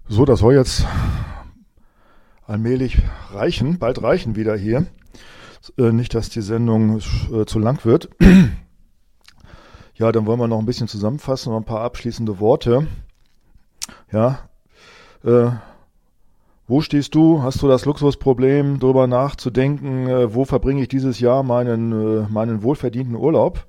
So, das soll jetzt allmählich reichen, bald reichen wieder hier. Nicht, dass die Sendung zu lang wird. Ja, dann wollen wir noch ein bisschen zusammenfassen, noch ein paar abschließende Worte. Ja, wo stehst du? Hast du das Luxusproblem, darüber nachzudenken, wo verbringe ich dieses Jahr meinen wohlverdienten Urlaub?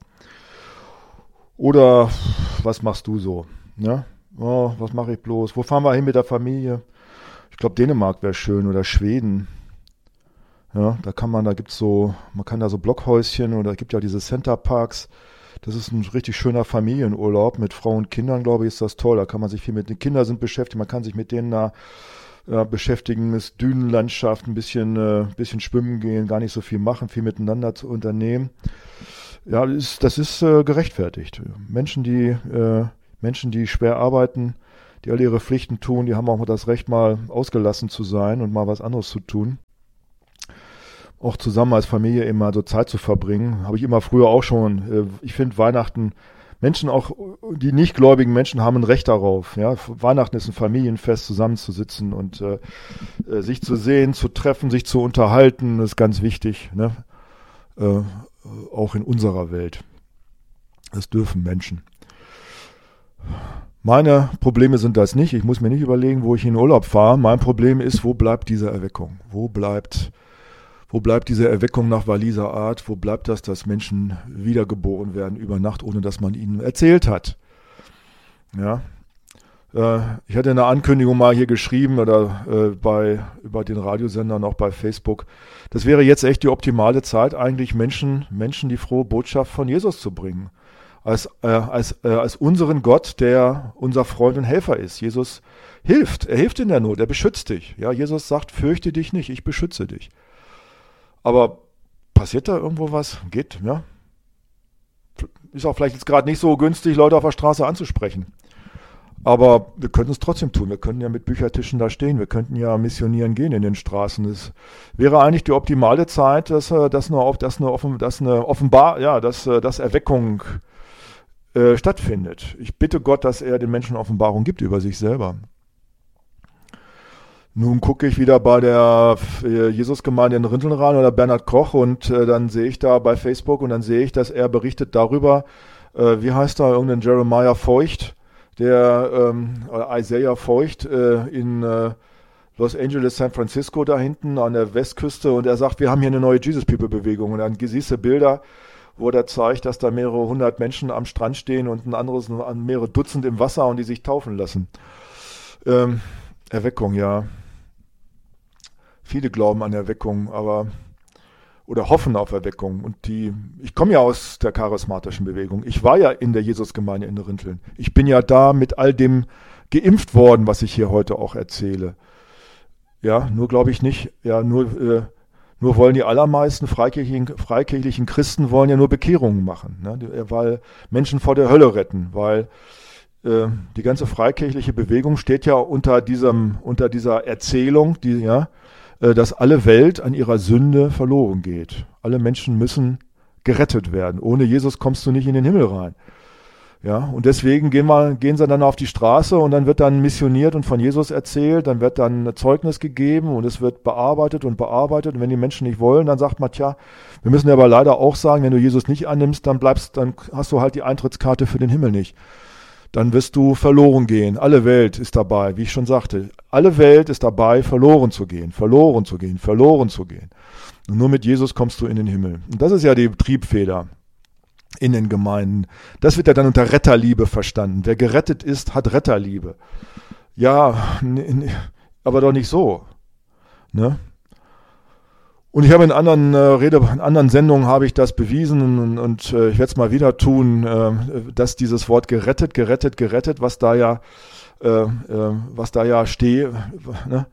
Oder was machst du so? Ja? Oh, was mache ich bloß? Wo fahren wir hin mit der Familie? Ich glaube, Dänemark wäre schön oder Schweden. Ja, da kann da so Blockhäuschen oder es gibt ja diese Centerparks. Das ist ein richtig schöner Familienurlaub mit Frau und Kindern, glaube ich, ist das toll. Da kann man sich viel mit den Kindern sind beschäftigt, man kann sich mit denen da beschäftigen, ist Dünenlandschaft, ein bisschen schwimmen gehen, gar nicht so viel machen, viel miteinander zu unternehmen. Ja, das ist gerechtfertigt. Menschen, die schwer arbeiten, die alle ihre Pflichten tun, die haben auch das Recht, mal ausgelassen zu sein und mal was anderes zu tun. Auch zusammen als Familie immer so Zeit zu verbringen, habe ich immer früher auch schon. Ich finde Weihnachten, Menschen auch, die nicht gläubigen Menschen haben ein Recht darauf. Ja? Weihnachten ist ein Familienfest, zusammenzusitzen und sich zu sehen, zu treffen, sich zu unterhalten, das ist ganz wichtig, ne? Auch in unserer Welt. Das dürfen Menschen. Meine Probleme sind das nicht. Ich muss mir nicht überlegen, wo ich in Urlaub fahre. Mein Problem ist, wo bleibt diese Erweckung? Wo bleibt diese Erweckung nach Walliser Art? Wo bleibt das, dass Menschen wiedergeboren werden über Nacht, ohne dass man ihnen erzählt hat? Ja. Ich hatte eine Ankündigung mal hier geschrieben oder über den Radiosender auch bei Facebook. Das wäre jetzt echt die optimale Zeit, eigentlich Menschen die frohe Botschaft von Jesus zu bringen. Als unseren Gott, der unser Freund und Helfer ist. Jesus hilft. Er hilft in der Not. Er beschützt dich. Ja, Jesus sagt, fürchte dich nicht, ich beschütze dich. Aber passiert da irgendwo was? Geht, ja. Ist auch vielleicht jetzt gerade nicht so günstig, Leute auf der Straße anzusprechen. Aber wir könnten es trotzdem tun. Wir könnten ja mit Büchertischen da stehen. Wir könnten ja missionieren gehen in den Straßen. Das wäre eigentlich die optimale Zeit, dass Erweckung stattfindet. Ich bitte Gott, dass er den Menschen Offenbarung gibt über sich selber. Nun gucke ich wieder bei der Jesusgemeinde in Rinteln rein oder Bernhard Koch und dann sehe ich da bei Facebook und dann sehe ich, dass er berichtet darüber, wie heißt da irgendein Jeremiah Feucht, oder Isaiah Feucht in Los Angeles, San Francisco da hinten an der Westküste und er sagt, wir haben hier eine neue Jesus People Bewegung und dann siehst du Bilder, wo er zeigt, dass da mehrere hundert Menschen am Strand stehen und ein anderes mehrere Dutzend im Wasser und die sich taufen lassen. Erweckung, ja. Viele glauben an Erweckung, oder hoffen auf Erweckung. Und ich komme ja aus der charismatischen Bewegung. Ich war ja in der Jesusgemeinde in Rinteln. Ich bin ja da mit all dem geimpft worden, was ich hier heute auch erzähle. Ja, nur glaube ich nicht, ja, nur wollen die allermeisten freikirchlichen Christen wollen ja nur Bekehrungen machen, ne? Weil Menschen vor der Hölle retten, weil die ganze freikirchliche Bewegung steht ja unter dieser Erzählung, dass alle Welt an ihrer Sünde verloren geht. Alle Menschen müssen gerettet werden. Ohne Jesus kommst du nicht in den Himmel rein. Ja, und deswegen gehen sie dann auf die Straße und dann wird dann missioniert und von Jesus erzählt, dann wird dann ein Zeugnis gegeben und es wird bearbeitet und bearbeitet. Und wenn die Menschen nicht wollen, dann sagt man, tja, wir müssen aber leider auch sagen, wenn du Jesus nicht annimmst, dann hast du halt die Eintrittskarte für den Himmel nicht. Dann wirst du verloren gehen. Alle Welt ist dabei, wie ich schon sagte. Alle Welt ist dabei, verloren zu gehen. Und nur mit Jesus kommst du in den Himmel. Und das ist ja die Triebfeder in den Gemeinden. Das wird ja dann unter Retterliebe verstanden. Wer gerettet ist, hat Retterliebe. Ja, aber doch nicht so. Ne? Und ich habe in anderen Sendungen habe ich das bewiesen und ich werde es mal wieder tun, dass dieses Wort gerettet, was da ja steht, ne?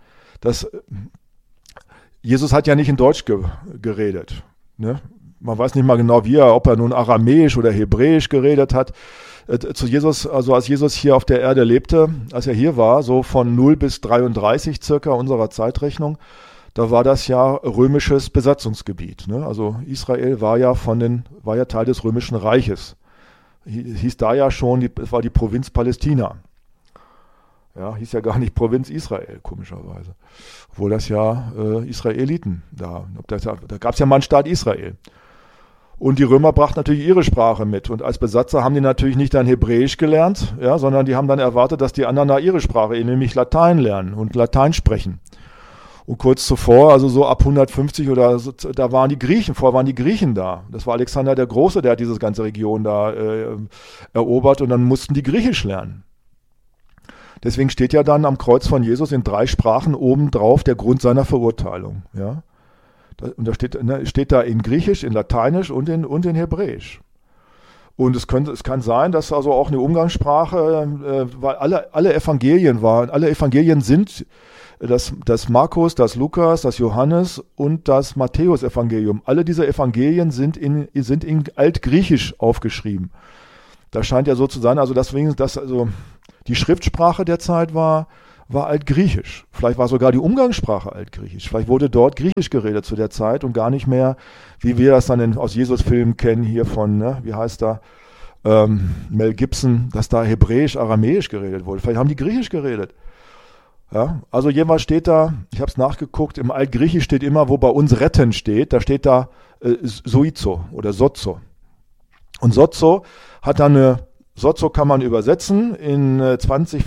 Jesus hat ja nicht in Deutsch geredet. Ne? Man weiß nicht mal genau, ob er nun Aramäisch oder Hebräisch geredet hat. Zu Jesus, also als Jesus hier auf der Erde lebte, als er hier war, so von 0 bis 33 circa unserer Zeitrechnung, da war das ja römisches Besatzungsgebiet. Ne? Also Israel war ja Teil des Römischen Reiches. Hieß da ja schon, es war die Provinz Palästina. Ja, hieß ja gar nicht Provinz Israel, komischerweise. Obwohl das ja Israeliten da gab es ja mal einen Staat Israel. Und die Römer brachten natürlich ihre Sprache mit. Und als Besatzer haben die natürlich nicht dann Hebräisch gelernt, ja, sondern die haben dann erwartet, dass die anderen da ihre Sprache, nämlich Latein lernen und Latein sprechen. Und kurz zuvor, also so ab 150 oder so, da waren die Griechen, vorher waren die Griechen da. Das war Alexander der Große, der hat diese ganze Region da erobert und dann mussten die Griechisch lernen. Deswegen steht ja dann am Kreuz von Jesus in 3 Sprachen obendrauf der Grund seiner Verurteilung, ja. Und da steht da in Griechisch, in Lateinisch und in Hebräisch. Und es kann sein, dass also auch eine Umgangssprache, weil alle Evangelien sind das Markus, das Lukas, das Johannes und das Matthäus-Evangelium. Alle diese Evangelien sind in Altgriechisch aufgeschrieben. Das scheint ja so zu sein, also deswegen, dass also die Schriftsprache der Zeit war Altgriechisch. Vielleicht war sogar die Umgangssprache Altgriechisch. Vielleicht wurde dort Griechisch geredet zu der Zeit und gar nicht mehr, wie wir das dann aus Jesus-Filmen kennen, hier von, wie heißt da, Mel Gibson, dass da Hebräisch, Aramäisch geredet wurde. Vielleicht haben die Griechisch geredet. Ja, also jeweils steht da, ich habe es nachgeguckt, im Altgriechisch steht immer, wo bei uns retten steht, da steht da soizo oder sozo. Und sozo hat dann sozo kann man übersetzen in 20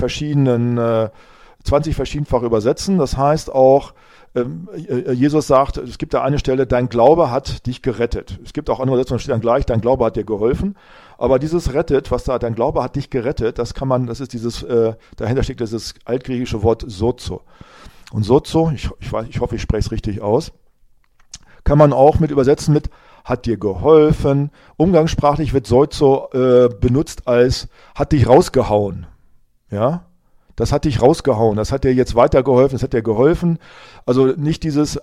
verschiedenfach übersetzen. Das heißt auch, Jesus sagt, es gibt da eine Stelle, dein Glaube hat dich gerettet. Es gibt auch andere Übersetzungen, da steht dann gleich, dein Glaube hat dir geholfen. Aber dieses rettet, was da, dein Glaube hat dich gerettet, das ist dieses, dahinter steckt dieses altgriechische Wort sozo. Und sozo, ich hoffe, ich spreche es richtig aus, kann man auch mit übersetzen mit hat dir geholfen. Umgangssprachlich wird sozo benutzt als hat dich rausgehauen. Ja? Das hat dich rausgehauen, das hat dir jetzt weitergeholfen, das hat dir geholfen. Also nicht dieses,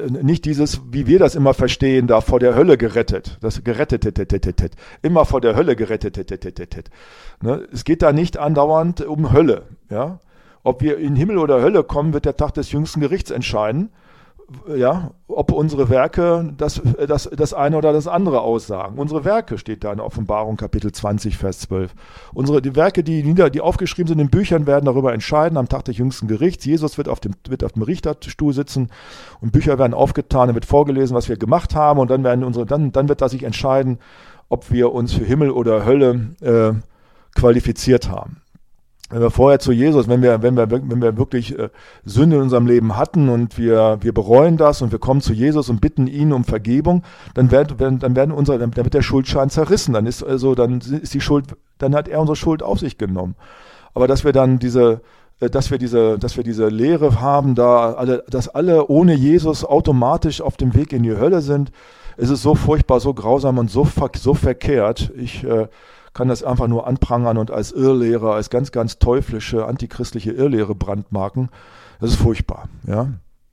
wie wir das immer verstehen, da vor der Hölle gerettet. Das gerettet, immer vor der Hölle gerettet. Ne? Es geht da nicht andauernd um Hölle. Ja? Ob wir in Himmel oder Hölle kommen, wird der Tag des jüngsten Gerichts entscheiden. Ja, ob unsere Werke das eine oder das andere aussagen. Unsere Werke steht da in Offenbarung Kapitel 20, Vers 12. Die Werke, die aufgeschrieben sind in Büchern, werden darüber entscheiden am Tag des jüngsten Gerichts. Jesus wird auf dem Richterstuhl sitzen und Bücher werden aufgetan, dann wird vorgelesen, was wir gemacht haben und dann wird das sich entscheiden, ob wir uns für Himmel oder Hölle qualifiziert haben. Wenn wir vorher zu Jesus, wenn wir wirklich Sünde in unserem Leben hatten und wir bereuen das und wir kommen zu Jesus und bitten ihn um Vergebung, dann wird der Schuldschein zerrissen. Dann hat er unsere Schuld auf sich genommen. Aber dass wir diese Lehre haben, dass alle ohne Jesus automatisch auf dem Weg in die Hölle sind, ist es so furchtbar, so grausam und so verkehrt. Ich kann das einfach nur anprangern und als Irrlehre, als ganz, ganz teuflische, antichristliche Irrlehre brandmarken. Das ist furchtbar. Ja?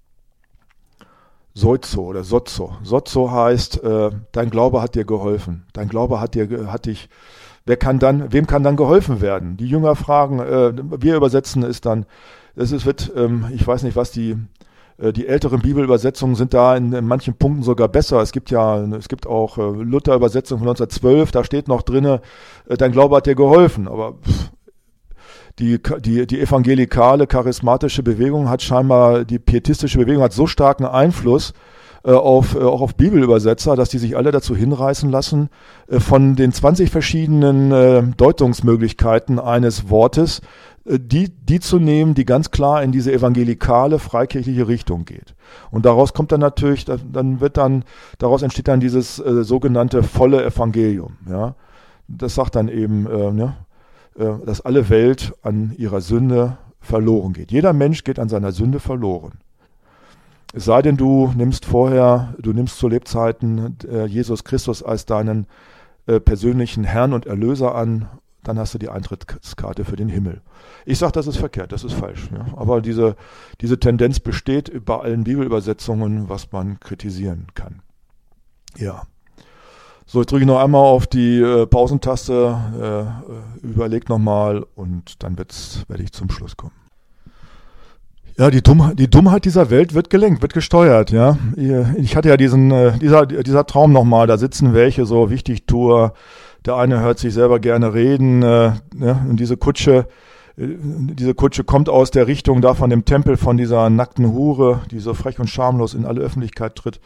Sozo oder Sozo. Sozo heißt, dein Glaube hat dir geholfen. Dein Glaube hat dich. Wem kann dann geholfen werden? Die Jünger fragen, wir übersetzen es dann. Ich weiß nicht, was die älteren Bibelübersetzungen sind da in manchen Punkten sogar besser. Es gibt auch Luther-Übersetzung von 1912, da steht noch drinne, dein Glaube hat dir geholfen. Aber die evangelikale, charismatische Bewegung hat scheinbar, die pietistische Bewegung hat so starken Einfluss auch auf Bibelübersetzer, dass die sich alle dazu hinreißen lassen, von den 20 verschiedenen Deutungsmöglichkeiten eines Wortes, die zu nehmen, die ganz klar in diese evangelikale, freikirchliche Richtung geht. Und daraus kommt dann natürlich, daraus entsteht dann dieses sogenannte volle Evangelium. Ja? Das sagt dann eben, dass alle Welt an ihrer Sünde verloren geht. Jeder Mensch geht an seiner Sünde verloren. Es sei denn, du nimmst zu Lebzeiten Jesus Christus als deinen persönlichen Herrn und Erlöser an, dann hast du die Eintrittskarte für den Himmel. Ich sage, das ist verkehrt, das ist falsch. Ja? Aber diese Tendenz besteht bei allen Bibelübersetzungen, was man kritisieren kann. Ja. So, jetzt drücke ich noch einmal auf die Pausentaste, überleg nochmal und dann werde ich zum Schluss kommen. Ja, die Dummheit dieser Welt wird gelenkt, wird gesteuert, ja. Ich hatte ja dieser Traum nochmal, da sitzen welche so Wichtigtour, der eine hört sich selber gerne reden, in diese Kutsche Diese Kutsche kommt aus der Richtung da von dem Tempel von dieser nackten Hure, die so frech und schamlos in alle Öffentlichkeit tritt.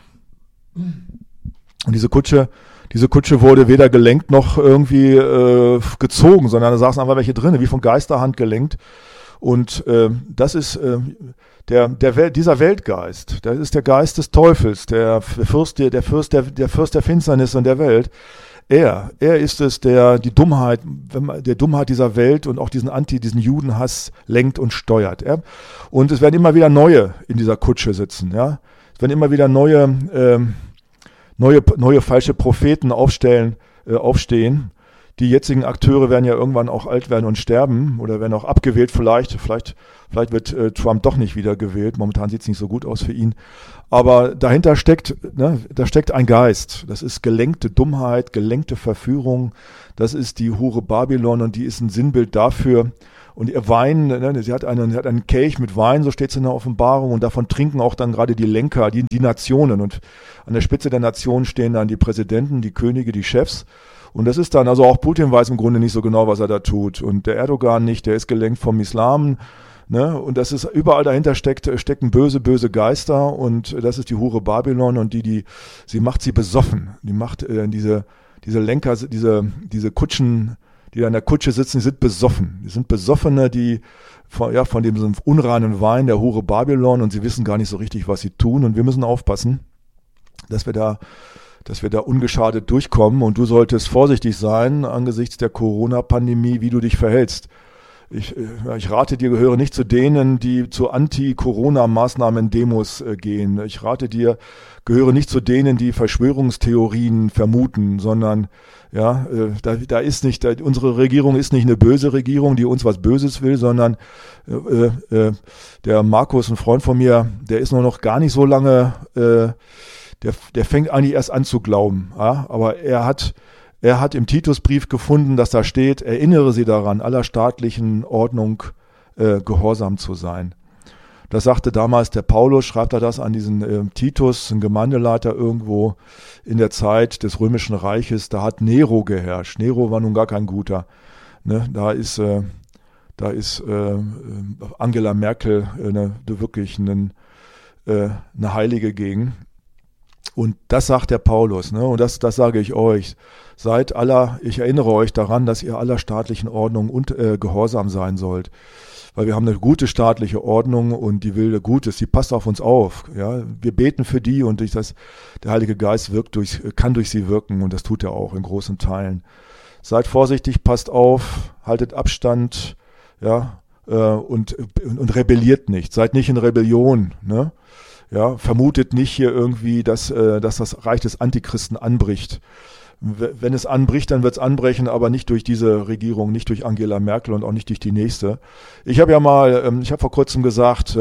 Und diese Kutsche wurde weder gelenkt noch irgendwie gezogen, sondern da saßen einfach welche drin, wie von Geisterhand gelenkt. Und das ist dieser Weltgeist. Das ist der Geist des Teufels, der Fürst der Finsternis und der Welt. Er ist es, der die Dummheit dieser Welt und auch diesen Judenhass lenkt und steuert. Ja? Und es werden immer wieder neue in dieser Kutsche sitzen. Ja? Es werden immer wieder neue falsche Propheten aufstehen. Die jetzigen Akteure werden ja irgendwann auch alt werden und sterben oder werden auch abgewählt. Vielleicht wird Trump doch nicht wieder gewählt. Momentan sieht es nicht so gut aus für ihn. Aber dahinter steckt ein Geist. Das ist gelenkte Dummheit, gelenkte Verführung. Das ist die Hure Babylon und die ist ein Sinnbild dafür. Und ihr Wein, sie hat einen Kelch mit Wein, so steht es in der Offenbarung, und davon trinken auch dann gerade die Lenker, die Nationen. Und an der Spitze der Nationen stehen dann die Präsidenten, die Könige, die Chefs. Und das ist dann, also auch Putin weiß im Grunde nicht so genau, was er da tut. Und der Erdogan nicht, der ist gelenkt vom Islam. Ne? Und das ist, überall dahinter stecken böse Geister. Und das ist die Hure Babylon. Und sie macht sie besoffen. Die macht diese Lenker, diese Kutschen, die da in der Kutsche sitzen, die sind besoffen. Die sind Besoffene, die von dem unreinen Wein der Hure Babylon, und sie wissen gar nicht so richtig, was sie tun. Und wir müssen aufpassen, dass wir da ungeschadet durchkommen, und du solltest vorsichtig sein angesichts der Corona-Pandemie, wie du dich verhältst. Ich rate dir, gehöre nicht zu denen, die zu Anti-Corona-Maßnahmen-Demos gehen. Ich rate dir, gehöre nicht zu denen, die Verschwörungstheorien vermuten, sondern unsere Regierung ist nicht eine böse Regierung, die uns was Böses will, sondern der Markus, ein Freund von mir, der ist noch gar nicht so lange, der fängt eigentlich erst an zu glauben. Ja? Aber er hat im Titusbrief gefunden, dass da steht, erinnere sie daran, aller staatlichen Ordnung gehorsam zu sein. Das sagte damals der Paulus, schreibt er das an diesen Titus, ein Gemeindeleiter irgendwo in der Zeit des Römischen Reiches. Da hat Nero geherrscht. Nero war nun gar kein guter. Ne? Da ist Angela Merkel wirklich eine Heilige gegen. Und das sagt der Paulus, ne? Und das sage ich euch. Ich erinnere euch daran, dass ihr aller staatlichen Ordnung und gehorsam sein sollt. Weil wir haben eine gute staatliche Ordnung, und die will Gutes, die passt auf uns auf. Ja? Wir beten für die, und der Heilige Geist kann durch sie wirken, und das tut er auch in großen Teilen. Seid vorsichtig, passt auf, haltet Abstand, ja, und rebelliert nicht. Seid nicht in Rebellion, ne? Ja, vermutet nicht hier irgendwie, dass das Reich des Antichristen anbricht. Wenn es anbricht, dann wird es anbrechen, aber nicht durch diese Regierung, nicht durch Angela Merkel und auch nicht durch die nächste. Ich habe vor kurzem gesagt,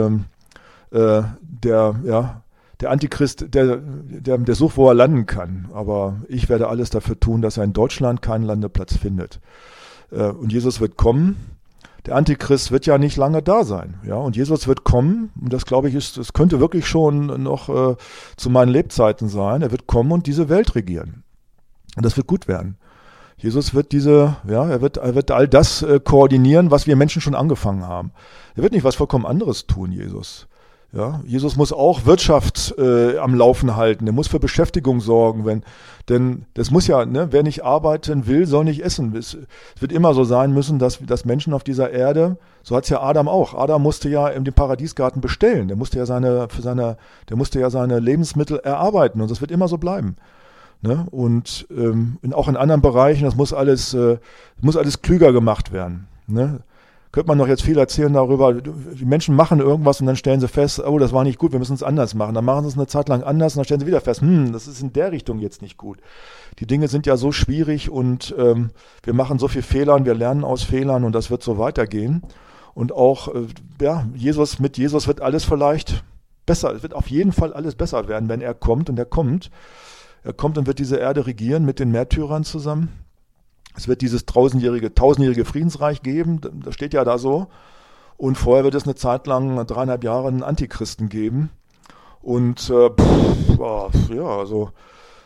der Antichrist, der sucht, wo er landen kann. Aber ich werde alles dafür tun, dass er in Deutschland keinen Landeplatz findet. Und Jesus wird kommen. Der Antichrist wird ja nicht lange da sein, ja, und Jesus wird kommen, und das glaube ich das könnte wirklich schon noch zu meinen Lebzeiten sein. Er wird kommen und diese Welt regieren, und das wird gut werden. Jesus wird er wird all das koordinieren, was wir Menschen schon angefangen haben. Er wird nicht was vollkommen anderes tun, Jesus. Ja, Jesus muss auch Wirtschaft am Laufen halten. Er muss für Beschäftigung sorgen, denn das muss ja, ne, wer nicht arbeiten will, soll nicht essen. Es wird immer so sein müssen, dass Menschen auf dieser Erde, so hat es ja Adam auch. Adam musste ja in dem Paradiesgarten bestellen. Der musste ja seine Lebensmittel erarbeiten, und das wird immer so bleiben. Ne? Und auch in anderen Bereichen, das muss alles klüger gemacht werden. Ne? Könnte man noch jetzt viel erzählen darüber, die Menschen machen irgendwas und dann stellen sie fest, oh, das war nicht gut, wir müssen es anders machen. Dann machen sie es eine Zeit lang anders und dann stellen sie wieder fest, das ist in der Richtung jetzt nicht gut. Die Dinge sind ja so schwierig, und wir machen so viel Fehler, und wir lernen aus Fehlern, und das wird so weitergehen. Und auch, mit Jesus wird alles vielleicht besser, es wird auf jeden Fall alles besser werden, wenn er kommt, und er kommt. Er kommt und wird diese Erde regieren mit den Märtyrern zusammen. Es wird dieses tausendjährige Friedensreich geben, das steht ja da so. Und vorher wird es eine Zeit lang, 3,5 Jahre, einen Antichristen geben. Und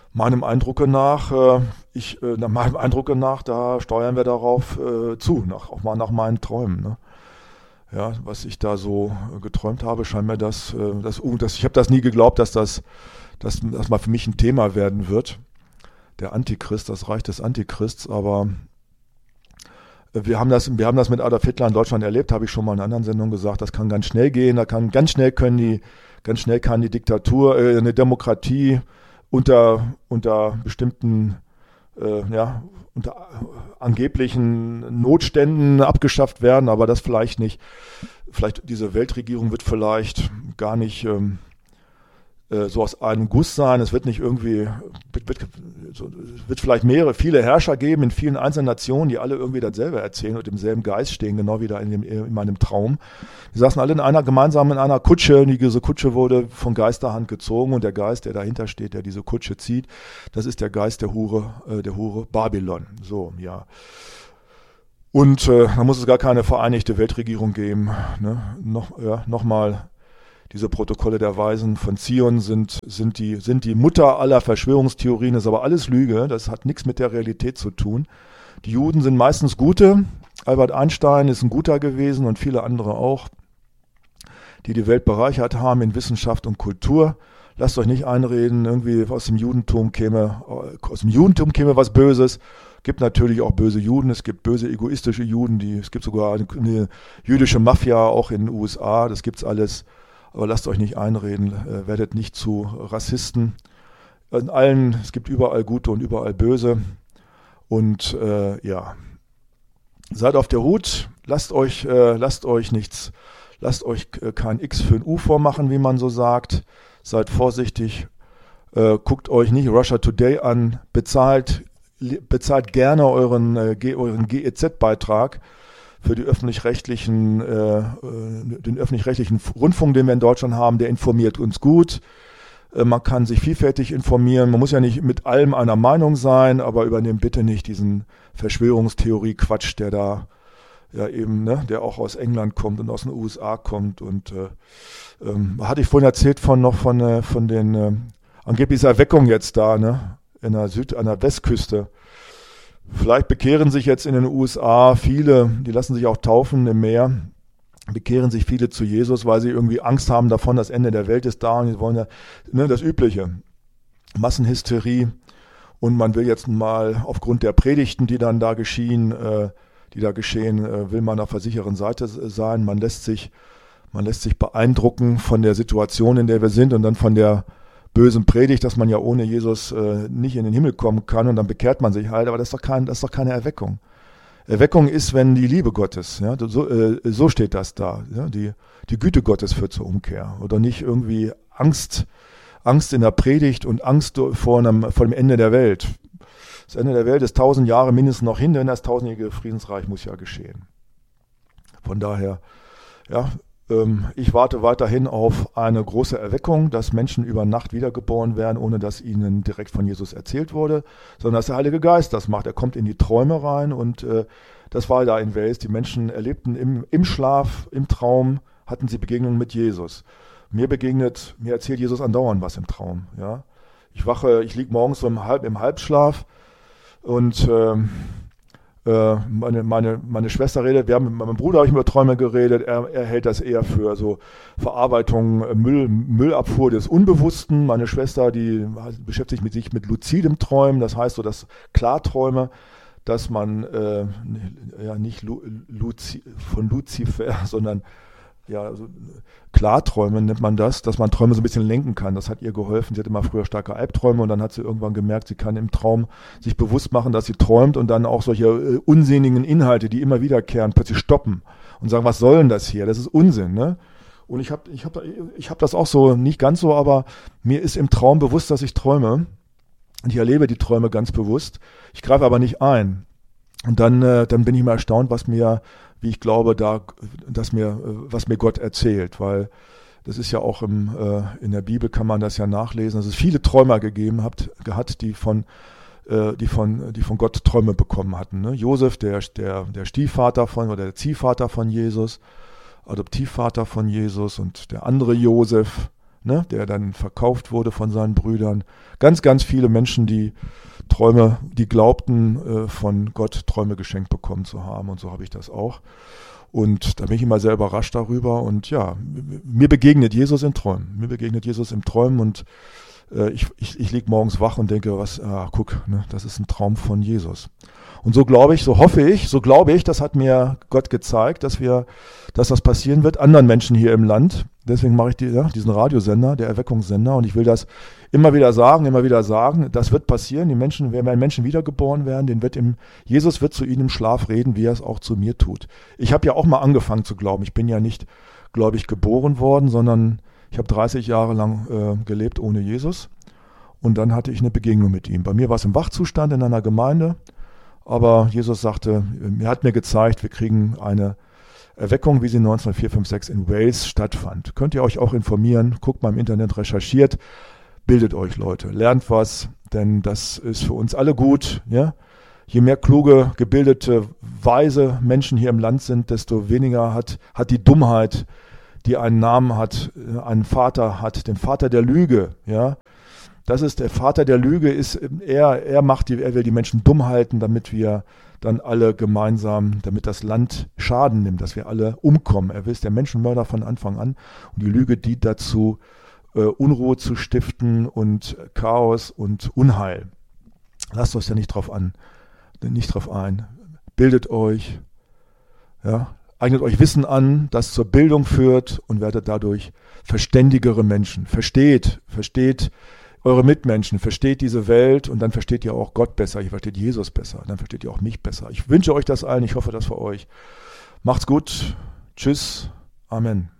Nach meinem Eindruck nach, da steuern wir darauf zu, auch mal nach meinen Träumen. Ne? Ja, was ich da so geträumt habe, scheint mir ich habe das nie geglaubt, dass das mal für mich ein Thema werden wird. Der Antichrist, das Reich des Antichrists, aber wir haben das mit Adolf Hitler in Deutschland erlebt, habe ich schon mal in einer anderen Sendung gesagt, das kann ganz schnell gehen, ganz schnell kann die Diktatur, eine Demokratie unter bestimmten, unter angeblichen Notständen abgeschafft werden, aber das vielleicht nicht. Vielleicht diese Weltregierung wird vielleicht gar nicht so aus einem Guss sein. Es wird nicht irgendwie, es wird vielleicht viele Herrscher geben in vielen einzelnen Nationen, die alle irgendwie dasselbe erzählen und im selben Geist stehen, genau wie da in meinem Traum. Die saßen alle gemeinsam in einer Kutsche. Diese Kutsche wurde von Geisterhand gezogen und der Geist, der dahinter steht, der diese Kutsche zieht, das ist der Geist der Hure Babylon. So, ja. Und da muss es gar keine vereinigte Weltregierung geben. Ne? Nochmal. Diese Protokolle der Weisen von Zion sind die Mutter aller Verschwörungstheorien, das ist aber alles Lüge, das hat nichts mit der Realität zu tun. Die Juden sind meistens Gute, Albert Einstein ist ein Guter gewesen und viele andere auch, die Welt bereichert haben in Wissenschaft und Kultur. Lasst euch nicht einreden, irgendwie aus dem Judentum käme was Böses. Es gibt natürlich auch böse Juden, es gibt böse egoistische Juden, es gibt sogar eine jüdische Mafia auch in den USA, das gibt's alles. Aber lasst euch nicht einreden, werdet nicht zu Rassisten. Es gibt überall Gute und überall Böse. Und seid auf der Hut, lasst euch kein X für ein U vormachen, wie man so sagt. Seid vorsichtig, guckt euch nicht Russia Today an, bezahlt gerne euren GEZ-Beitrag. Für den öffentlich-rechtlichen Rundfunk, den wir in Deutschland haben, der informiert uns gut. Man kann sich vielfältig informieren. Man muss ja nicht mit allem einer Meinung sein, aber übernehmt bitte nicht diesen Verschwörungstheorie-Quatsch, der da ja eben, ne, der auch aus England kommt und aus den USA kommt. Und hatte ich vorhin erzählt von den angeblich Erweckung jetzt da, ne, an der Westküste. Vielleicht bekehren sich jetzt in den USA viele, die lassen sich auch taufen im Meer, bekehren sich viele zu Jesus, weil sie irgendwie Angst haben davon, das Ende der Welt ist da und sie wollen ja, ne, das Übliche, Massenhysterie, und man will jetzt mal aufgrund der Predigten, die dann da geschehen, will man auf der sicheren Seite sein. Man lässt sich beeindrucken von der Situation, in der wir sind und dann von der bösen Predigt, dass man ja ohne Jesus nicht in den Himmel kommen kann, und dann bekehrt man sich halt, aber das ist doch keine Erweckung. Erweckung ist, wenn die Liebe Gottes, ja, so steht das da, ja, die Güte Gottes führt zur Umkehr, oder nicht irgendwie Angst in der Predigt und Angst vor dem Ende der Welt. Das Ende der Welt ist 1000 Jahre mindestens noch hin, denn das 1000-jährige Friedensreich muss ja geschehen. Von daher, ja, ich warte weiterhin auf eine große Erweckung, dass Menschen über Nacht wiedergeboren werden, ohne dass ihnen direkt von Jesus erzählt wurde, sondern dass der Heilige Geist das macht. Er kommt in die Träume rein, und das war da in Wales. Die Menschen erlebten im Schlaf, im Traum, hatten sie Begegnungen mit Jesus. Mir erzählt Jesus andauernd was im Traum. Ja? Ich liege morgens so im Halbschlaf, und meine Schwester redet, mit meinem Bruder habe ich über Träume geredet, er hält das eher für so Verarbeitung, Müllabfuhr des Unbewussten. Meine Schwester, die beschäftigt sich mit luzidem Träumen, das heißt so, dass Klarträume, dass man nicht von Luzifer, sondern ja, also Klarträume nennt man das, dass man Träume so ein bisschen lenken kann. Das hat ihr geholfen. Sie hatte immer früher starke Albträume, und dann hat sie irgendwann gemerkt, sie kann im Traum sich bewusst machen, dass sie träumt, und dann auch solche unsinnigen Inhalte, die immer wiederkehren, plötzlich stoppen und sagen, was soll denn das hier? Das ist Unsinn, ne? Und ich hab das auch so, nicht ganz so, aber mir ist im Traum bewusst, dass ich träume, und ich erlebe die Träume ganz bewusst. Ich greife aber nicht ein. Und dann bin ich mal erstaunt, was mir Gott erzählt, weil das ist ja auch in der Bibel kann man das ja nachlesen, dass es viele Träumer gegeben hat, die von Gott Träume bekommen hatten. Ne? Josef, der Stiefvater oder der Ziehvater von Jesus, Adoptivvater von Jesus, und der andere Josef, ne, der dann verkauft wurde von seinen Brüdern. Ganz, ganz viele Menschen, die glaubten, von Gott Träume geschenkt bekommen zu haben. Und so habe ich das auch. Und da bin ich immer sehr überrascht darüber. Und ja, mir begegnet Jesus in Träumen. Mir begegnet Jesus im Träumen und ich lieg morgens wach und denke, guck, ne, das ist ein Traum von Jesus. Und so glaube ich, so hoffe ich, so glaube ich, das hat mir Gott gezeigt, dass das passieren wird, anderen Menschen hier im Land. Deswegen mache ich diesen Radiosender, der Erweckungssender, und ich will das immer wieder sagen, das wird passieren. Wenn Menschen wiedergeboren werden, Jesus wird zu ihnen im Schlaf reden, wie er es auch zu mir tut. Ich habe ja auch mal angefangen zu glauben. Ich bin ja nicht gläubig geboren worden, sondern ich habe 30 Jahre lang gelebt ohne Jesus. Und dann hatte ich eine Begegnung mit ihm. Bei mir war es im Wachzustand in einer Gemeinde. Aber Jesus sagte, er hat mir gezeigt, wir kriegen eine Erweckung, wie sie 1956 in Wales stattfand. Könnt ihr euch auch informieren, guckt mal im Internet, recherchiert, bildet euch, Leute, lernt was, denn das ist für uns alle gut. Ja? Je mehr kluge, gebildete, weise Menschen hier im Land sind, desto weniger hat die Dummheit, die einen Namen hat, einen Vater hat, den Vater der Lüge, ja. Das ist der Vater der Lüge, er will die Menschen dumm halten, damit wir dann alle gemeinsam, damit das Land Schaden nimmt, dass wir alle umkommen. Er ist der Menschenmörder von Anfang an und die Lüge dient dazu, Unruhe zu stiften und Chaos und Unheil. Lasst euch ja nicht drauf ein. Bildet euch, ja, eignet euch Wissen an, das zur Bildung führt und werdet dadurch verständigere Menschen. Versteht eure Mitmenschen, versteht diese Welt und dann versteht ihr auch Gott besser, ihr versteht Jesus besser, dann versteht ihr auch mich besser. Ich wünsche euch das allen, ich hoffe das für euch. Macht's gut, tschüss, Amen.